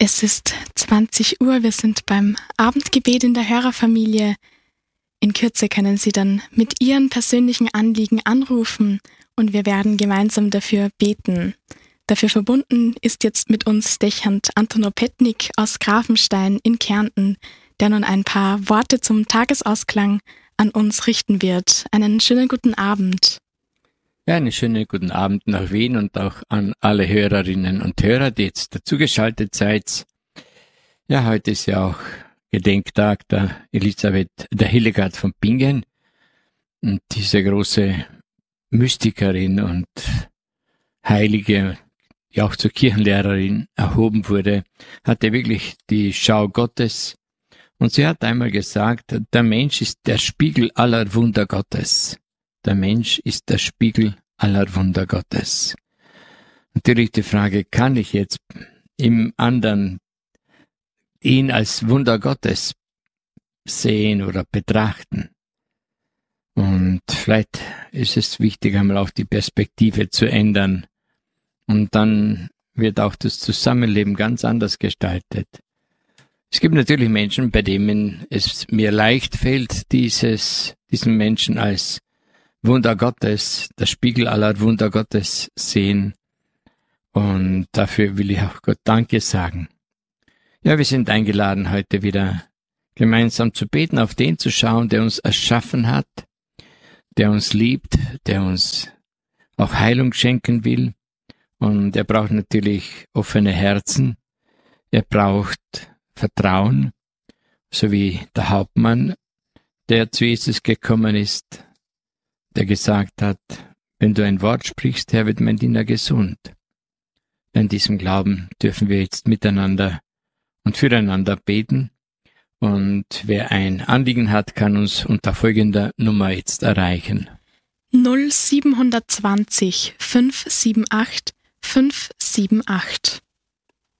Es ist 20 Uhr, wir sind beim Abendgebet in der Hörerfamilie. In Kürze können Sie dann mit Ihren persönlichen Anliegen anrufen und wir werden gemeinsam dafür beten. Dafür verbunden ist jetzt mit uns Dechant Anton Opetnik aus Grafenstein in Kärnten, der nun ein paar Worte zum Tagesausklang an uns richten wird. Einen schönen guten Abend. Ja, einen schönen guten Abend nach Wien und auch an alle Hörerinnen und Hörer, die jetzt dazugeschaltet seid. Ja, heute ist ja auch Gedenktag der Elisabeth, der Hildegard von Bingen. Und diese große Mystikerin und Heilige, die auch zur Kirchenlehrerin erhoben wurde, hatte wirklich die Schau Gottes. Und sie hat einmal gesagt, der Mensch ist der Spiegel aller Wunder Gottes. Der Mensch ist der Spiegel aller Wunder Gottes. Natürlich die Frage, kann ich jetzt im anderen ihn als Wunder Gottes sehen oder betrachten? Und vielleicht ist es wichtig, einmal auch die Perspektive zu ändern. Und dann wird auch das Zusammenleben ganz anders gestaltet. Es gibt natürlich Menschen, bei denen es mir leicht fällt, diesen Menschen als Wunder Gottes, der Spiegel aller Wunder Gottes sehen. Und dafür will ich auch Gott Danke sagen. Ja, wir sind eingeladen, heute wieder gemeinsam zu beten, auf den zu schauen, der uns erschaffen hat, der uns liebt, der uns auch Heilung schenken will. Und er braucht natürlich offene Herzen. Er braucht Vertrauen, so wie der Hauptmann, der zu Jesus gekommen ist, der gesagt hat, wenn du ein Wort sprichst, Herr, wird mein Diener gesund. In diesem Glauben dürfen wir jetzt miteinander und füreinander beten. Und wer ein Anliegen hat, kann uns unter folgender Nummer jetzt erreichen. 0720 578 578.